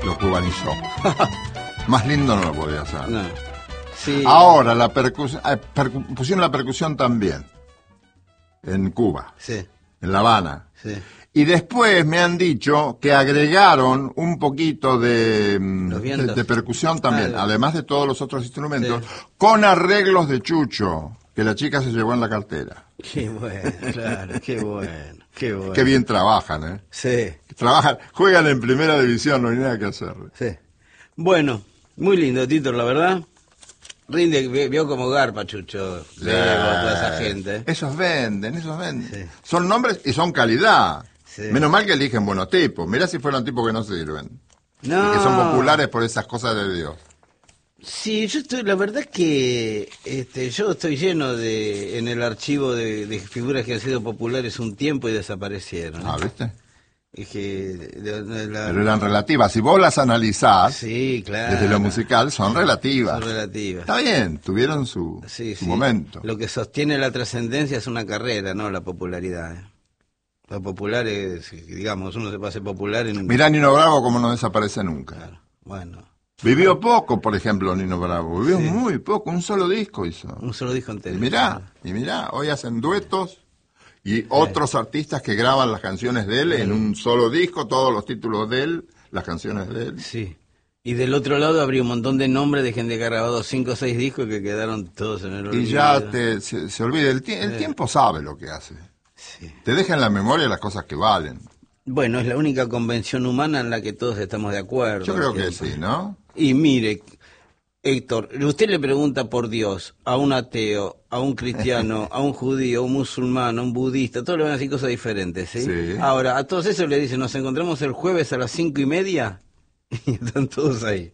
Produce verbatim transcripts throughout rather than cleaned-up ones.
lo cubanizó. Más lindo no lo podía hacer. No. Sí. Ahora, la percusión, eh, percu- pusieron la percusión también. En Cuba. Sí. En La Habana. Sí. Y después me han dicho que agregaron un poquito de, Los de, vientos. de percusión también, Ah, además de todos los otros instrumentos, sí. con arreglos de Chucho, que la chica se llevó en la cartera. Qué bueno, claro, qué bueno, qué bueno. Qué bien trabajan, ¿eh? Sí, Trabajan, juegan en primera división, no hay nada que hacer. sí. Bueno, muy lindo, Tito, la verdad. Rinde, vi- vio como garpa, Chucho, Lego, toda esa gente. Esos venden, esos venden. Sí. Son nombres y son calidad. Sí. Menos mal que eligen buenos tipos. Mirá si fueron tipos que no sirven. No. Y que son populares por esas cosas de Dios. Sí, yo estoy, la verdad es que este, yo estoy lleno de, en el archivo de, de figuras que han sido populares un tiempo y desaparecieron. Ah, ¿viste? Es que, de- de la- Pero eran relativas. Si vos las analizás, sí, claro. desde lo musical, son relativas. Son relativas. Está bien, tuvieron su, Sí, su sí. momento. Lo que sostiene la trascendencia es una carrera, no la popularidad. ¿eh? La popular es, digamos, uno se puede hacer popular en... Mirá Nino Bravo como no desaparece nunca. Claro, bueno, Vivió poco, por ejemplo, Nino Bravo. Vivió Sí. muy poco, un solo disco hizo. un solo disco Y entero. mirá, y mirá, hoy hacen duetos y otros artistas que graban las canciones de él en un solo disco, todos los títulos de él, las canciones de él. Sí. Y del otro lado habría un montón de nombres de gente que ha grabado cinco o seis discos que quedaron todos en el olvido. Y ya te, se, se olvida, el, tie- el tiempo sabe lo que hace. Sí. Te deja en la memoria las cosas que valen. Bueno, es la única convención humana en la que todos estamos de acuerdo. Yo creo que siempre. sí, ¿no? Y mire, Héctor, usted le pregunta por Dios a un ateo, a un cristiano, a un judío, a un musulmán, a un budista, todos le van a decir cosas diferentes, ¿sí? Sí. Ahora, a todos esos le dicen, nos encontramos el jueves a las cinco y media, y están todos ahí.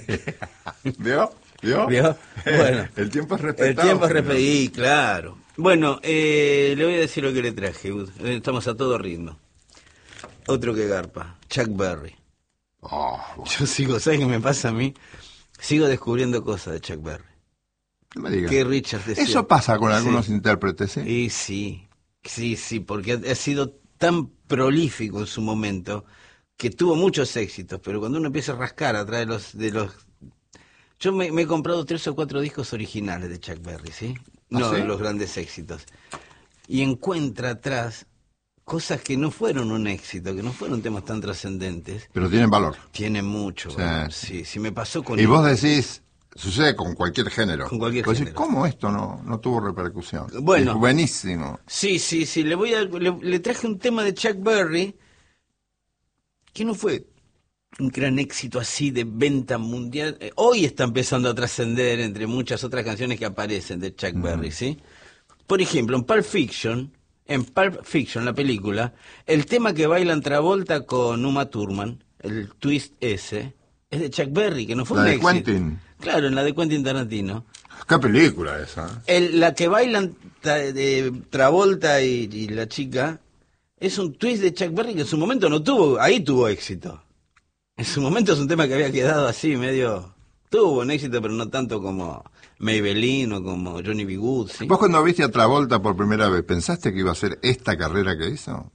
¿Vio? ¿Vio? ¿Vio? Bueno. El tiempo es respetado. El tiempo es señor. repetido, claro. Bueno, eh, le voy a decir lo que le traje, estamos a todo ritmo. Otro que garpa, Chuck Berry. Oh, bueno, Yo sigo, ¿sabes qué me pasa a mí? Sigo descubriendo cosas de Chuck Berry. no me digas. Que Richard decía. Eso pasa con algunos Sí. intérpretes, ¿sí? Y sí, sí, sí, porque ha, ha sido tan prolífico en su momento que tuvo muchos éxitos, pero cuando uno empieza a rascar atrás de los... de los Yo me, me he comprado tres o cuatro discos originales de Chuck Berry, ¿sí? No, ¿Ah, sí? los grandes éxitos. Y encuentra atrás cosas que no fueron un éxito, que no fueron temas tan trascendentes. Pero tienen valor. Tiene mucho, Sí. valor, sí, sí, me pasó con... Y vos decís, sucede con cualquier género. Con cualquier Vos decís, género. ¿cómo esto no, no tuvo repercusión? Bueno. Es buenísimo. Sí, sí, sí, le voy a le, le traje un tema de Chuck Berry que no fue un gran éxito así de venta mundial. Eh, Hoy está empezando a trascender entre muchas otras canciones que aparecen de Chuck Berry, ¿sí? Por ejemplo, en Pulp Fiction, en Pulp Fiction, la película, el tema que bailan Travolta con Uma Thurman, el twist ese, es de Chuck Berry, que no fue La un de éxito. Quentin. Claro, en la de Quentin Tarantino. ¿Qué película esa? El, la que bailan tra- de Travolta y, y la chica es un twist de Chuck Berry que en su momento no tuvo, ahí tuvo éxito. En su momento es un tema que había quedado así, medio... Tuvo un éxito, pero no tanto como Maybelline o como Johnny B. Good, ¿sí? ¿Vos cuando viste a Travolta por primera vez, pensaste que iba a ser esta carrera que hizo?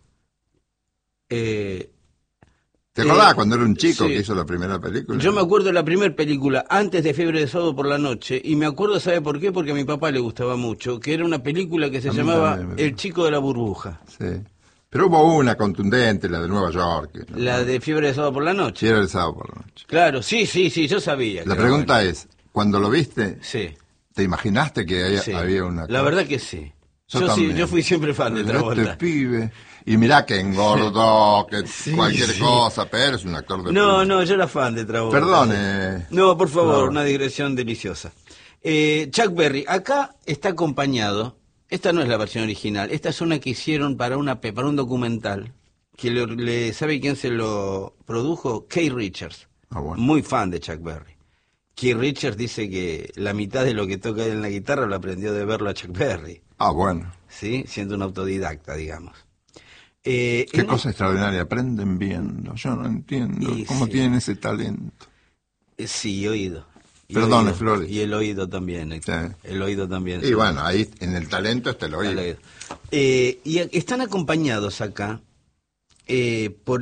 Eh, ¿Te acordás Eh, cuando era un chico sí. que hizo la primera película? yo me acuerdo de la primera película, antes de Fiebre de Sábado por la Noche, y me acuerdo, ¿sabe por qué? Porque a mi papá le gustaba mucho, que era una película que se A mí llamaba también me- El Chico de la Burbuja. Sí. Pero hubo una contundente, la de Nueva York. ¿no? La de Fiebre de Sábado por la Sí, Noche. era el sábado por la noche. Claro, sí, sí, sí, yo sabía. La que pregunta era es, cuando lo viste, bueno. Sí, ¿te imaginaste que había, sí. había una... La verdad que sí. Yo, Yo, sí, también. yo fui siempre fan de Este Travolta. pibe. Y mirá que engordó, que Sí, cualquier sí. cosa, pero es un actor de... No, primera. no, yo era fan de Travolta. Perdone. No, por favor, No. una digresión deliciosa. Eh, Chuck Berry, acá está acompañado, esta no es la versión original, esta es una que hicieron para, una, pe- para un documental, que le, le- ¿sabe quién se lo produjo? Keith Richards, Ah, bueno. muy fan de Chuck Berry. Keith Richards dice que la mitad de lo que toca él en la guitarra lo aprendió de verlo a Chuck Berry, Ah, bueno. ¿sí? Siendo un autodidacta, digamos. Eh, Qué en- cosa extraordinaria. Aprenden viendo. Yo no entiendo Y cómo sí. tienen ese talento. eh, Sí, oído. Y Perdone, oído. Flores. Y el oído también, Héctor. Sí. El oído también. Y sí. bueno, ahí en el talento está el Al oído. oído. Eh, y a- están acompañados acá eh, por el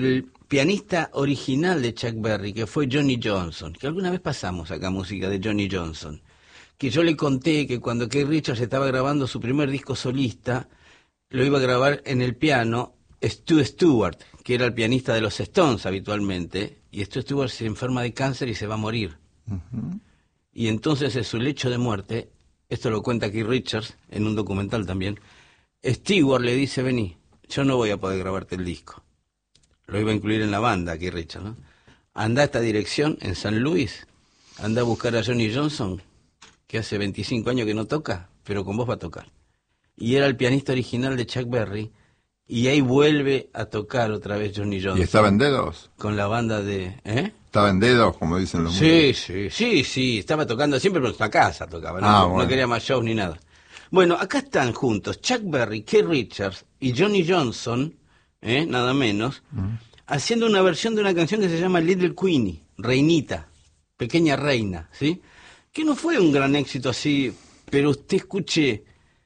pianista original de Chuck Berry, que fue Johnny Johnson, que alguna vez pasamos acá música de Johnny Johnson, que yo le conté que cuando Keith Richards estaba grabando su primer disco solista, lo iba a grabar en el piano Stu Stewart, que era el pianista de los Stones habitualmente, y Stu Stewart se enferma de cáncer y se va a morir. Uh-huh. Y entonces en su lecho de muerte, esto lo cuenta Keith Richards en un documental también, Stewart le dice, vení, yo no voy a poder grabarte el disco. Lo iba a incluir en la banda, Keith Richards, ¿no? Anda a esta dirección, en San Luis, anda a buscar a Johnny Johnson, que hace veinticinco años que no toca, pero con vos va a tocar. Y era el pianista original de Chuck Berry, y ahí vuelve a tocar otra vez Johnny Johnson. ¿Y estaba en dedos? Con la banda de... ¿eh? ¿Estaba en dedos, como dicen los Sí, músicos? sí, sí, sí, estaba tocando siempre, pero en la casa tocaba, ¿no? Ah, bueno. No quería más shows ni nada. Bueno, acá están juntos Chuck Berry, Keith Richards y Johnny Johnson, ¿eh? Nada menos, uh-huh. haciendo una versión de una canción que se llama Little Queenie, Reinita, Pequeña Reina, ¿sí? Que no fue un gran éxito así, pero usted escuche,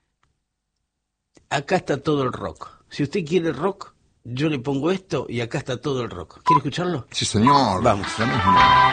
acá está todo el rock. Si usted quiere rock, yo le pongo esto y acá está todo el rock. ¿Quiere escucharlo? Sí, señor. Vamos.